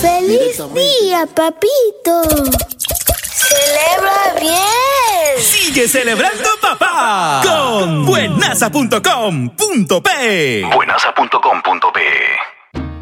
¡Feliz día, papito! ¡Celebra bien! ¡Sigue celebrando papá! Con buenaza.com.p. Buenaza.com.p.